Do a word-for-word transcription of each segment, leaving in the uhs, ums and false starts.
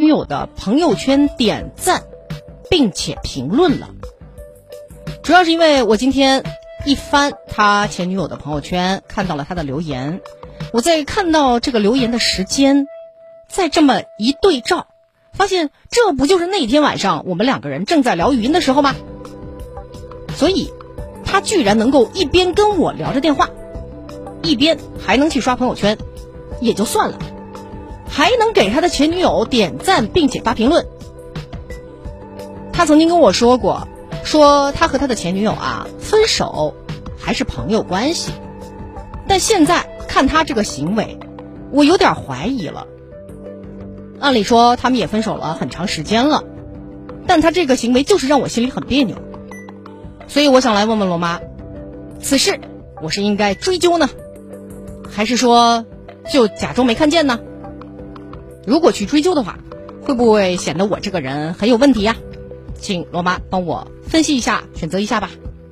友的朋友圈点赞并且评论了。主要是因为我今天一翻他前女友的朋友圈，看到了他的留言，我在看到这个留言的时间，再这么一对照，发现这不就是那天晚上我们两个人正在聊语音的时候吗？所以他居然能够一边跟我聊着电话，一边还能去刷朋友圈，也就算了，还能给他的前女友点赞并且发评论。他曾经跟我说过，说他和他的前女友啊分手还是朋友关系，但现在看他这个行为，我有点怀疑了。按理说他们也分手了很长时间了，但他这个行为就是让我心里很别扭。所以我想来问问罗妈，此事我是应该追究呢，还是说就假装没看见呢？如果去追究的话，会不会显得我这个人很有问题呀？请罗妈帮我分析一下，选择一下吧。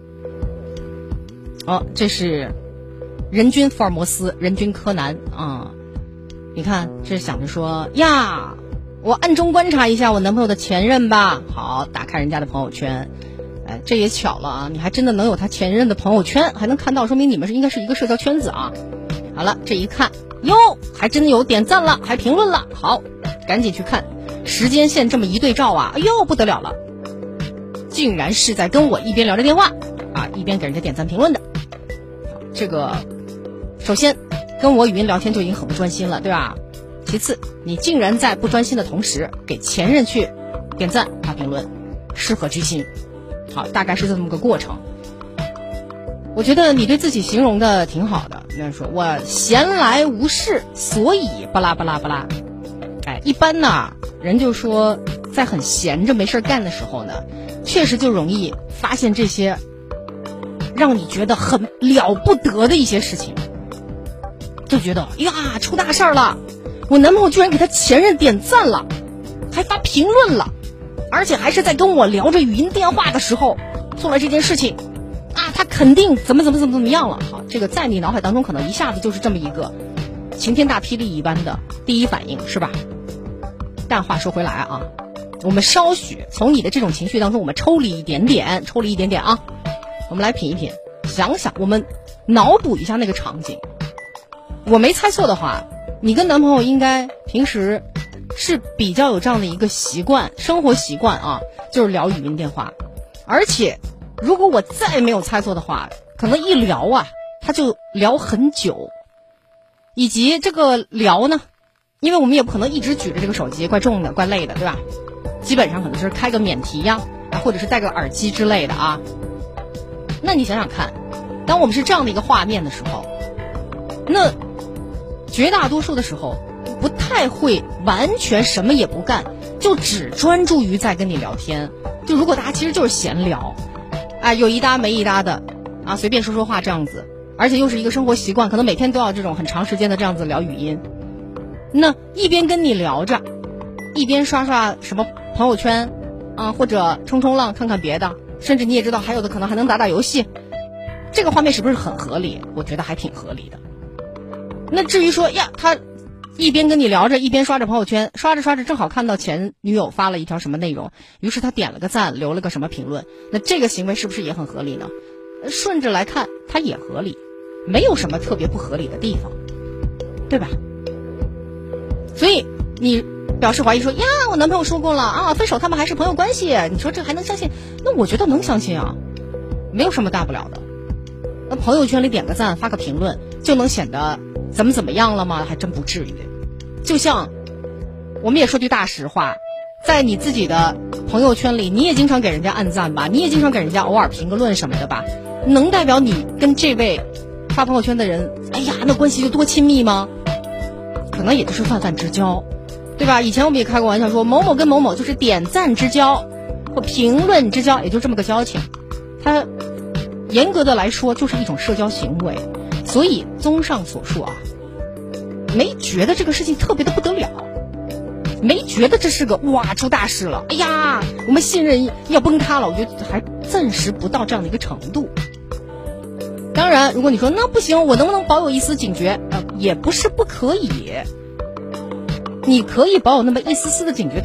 哦，这是人均福尔摩斯，人均柯南啊！你看，这想着说呀，我暗中观察一下我男朋友的前任吧。好，打开人家的朋友圈，哎，这也巧了啊！你还真的能有他前任的朋友圈，还能看到，说明你们是应该是一个社交圈子啊。好了，这一看，哟，还真的有点赞了，还评论了。好，赶紧去看时间线，这么一对照啊，哎呦，不得了了！竟然是在跟我一边聊着电话啊，一边给人家点赞评论的。这个首先跟我语音聊天就已经很不专心了，对吧？其次，你竟然在不专心的同时给前任去点赞发评论，是何居心？好，大概是这么个过程。我觉得你对自己形容的挺好的，那说我闲来无事，所以巴拉巴拉巴拉。哎，一般呢，人就说在很闲着没事干的时候呢，确实就容易发现这些让你觉得很了不得的一些事情，就觉得呀出大事了，我男朋友居然给他前任点赞了，还发评论了，而且还是在跟我聊着语音电话的时候做了这件事情啊，他肯定怎么怎么怎么怎么样了。好，这个在你脑海当中可能一下子就是这么一个晴天大霹雳一般的第一反应，是吧？但话说回来啊，我们稍许从你的这种情绪当中我们抽离一点点，抽离一点点啊，我们来品一品，想想，我们脑补一下那个场景。我没猜错的话，你跟男朋友应该平时是比较有这样的一个习惯，生活习惯啊，就是聊语音电话。而且如果我再没有猜错的话，可能一聊啊他就聊很久。以及这个聊呢，因为我们也不可能一直举着这个手机，怪重的怪累的，对吧？基本上可能是开个免提呀，或者是戴个耳机之类的啊。那你想想看，当我们是这样的一个画面的时候，那绝大多数的时候不太会完全什么也不干，就只专注于在跟你聊天。就如果大家其实就是闲聊啊，有一搭没一搭的啊，随便说说话这样子，而且又是一个生活习惯，可能每天都要这种很长时间的这样子聊语音，那一边跟你聊着，一边刷刷什么朋友圈啊，或者冲冲浪看看别的，甚至你也知道还有的可能还能打打游戏，这个画面是不是很合理？我觉得还挺合理的。那至于说呀，他一边跟你聊着，一边刷着朋友圈，刷着刷着正好看到前女友发了一条什么内容，于是他点了个赞，留了个什么评论，那这个行为是不是也很合理呢？顺着来看，它也合理，没有什么特别不合理的地方，对吧？所以你表示怀疑说呀，我男朋友说过了啊，分手他们还是朋友关系，你说这还能相信？那我觉得能相信啊，没有什么大不了的。那朋友圈里点个赞发个评论就能显得怎么怎么样了吗？还真不至于。就像我们也说句大实话，在你自己的朋友圈里，你也经常给人家按赞吧，你也经常给人家偶尔评个论什么的吧，能代表你跟这位发朋友圈的人，哎呀，那关系就多亲密吗？可能也就是泛泛之交，对吧？以前我们也开过玩笑说，某某跟某某就是点赞之交或评论之交，也就这么个交情。它严格的来说就是一种社交行为。所以综上所述啊，没觉得这个事情特别的不得了，没觉得这是个哇出大事了，哎呀我们信任要崩塌了，我觉得还暂时不到这样的一个程度。当然如果你说那不行，我能不能保有一丝警觉，呃，也不是不可以，你可以保有那么一丝丝的警觉，